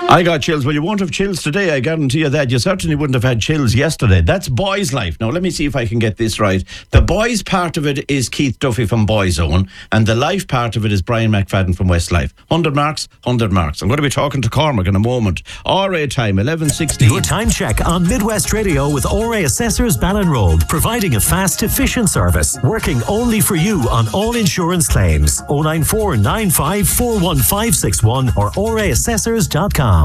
I got chills. Well, you won't have chills today, I guarantee you that. You certainly wouldn't have had chills yesterday. That's Boys Life. Now, let me see if I can get this right. The boys part of it is Keith Duffy from Boyzone, and the life part of it is Brian McFadden from Westlife. 100 marks, 100 marks. I'm going to be talking to Cormac in a moment. RA time, 11:16. Your time check on Midwest Radio with RA Assessors Ballinroad, providing a fast, efficient service, working only for you on all insurance claims. 094 95 41561 or raassessors.com.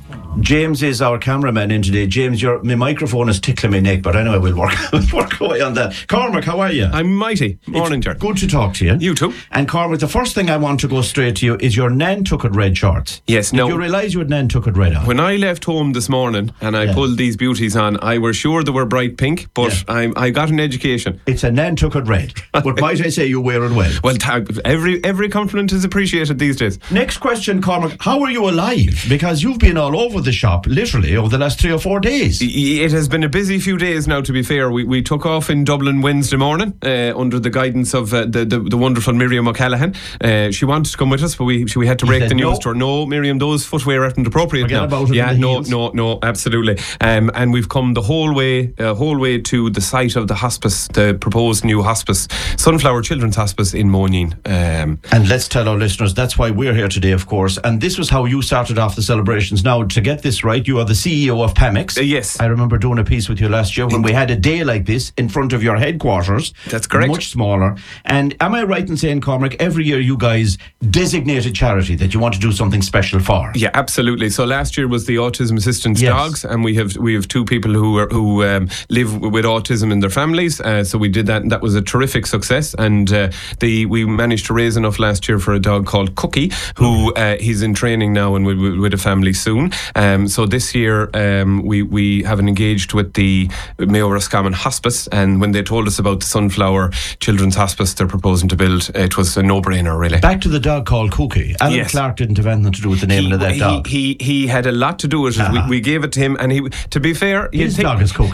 James is our cameraman in today. James, my microphone is tickling my neck, but anyway, we'll work away on that. Cormac, how are you? I'm mighty. Morning, Ger. Good to talk to you. You too. And Cormac, the first thing I want to go straight to you is your Nantucket red shorts. Yes. Did you realise you had Nantucket red on? When I left home this morning and I pulled these beauties on, I was sure they were bright pink, but I got an education. It's a Nantucket red. But might I say you wear it well? Well, every compliment is appreciated these days. Next question, Cormac. How are you alive? Because you've been all over the shop, literally, over the last 3 or 4 days. It has been a busy few days now, to be fair. We took off in Dublin Wednesday morning under the guidance of the wonderful Miriam O'Callaghan. She wanted to come with us, but we had to break the news to her. No, Miriam, those footwear aren't appropriate now. About it. Yeah, no, absolutely. And we've come the whole way to the site of the hospice, the proposed new hospice, Sunflower Children's Hospice in Moyne. And let's tell our listeners, that's why we're here today, of course. And this was how you started off the celebrations. Now, to get this right, you are the CEO of Pamex. Yes. I remember doing a piece with you last year when we had a day like this in front of your headquarters. That's correct. Much smaller. And am I right in saying, Cormac, every year you guys designate a charity that you want to do something special for? Yeah, absolutely. So last year was the Autism Assistance Dogs, and we have 2 people who live with autism in their families. So we did that, and that was a terrific success. And we managed to raise enough last year for a dog called Cookie, who he's in training now and with a family soon. So this year we have engaged with the Mayo Roscommon Hospice, and when they told us about the Sunflower Children's Hospice they're proposing to build, it was a no-brainer, really. Back to the dog called Cookie. Alan Clark didn't have anything to do with the name of that dog. He had a lot to do with it. We gave it to him, and to be fair, his dog is Cookie.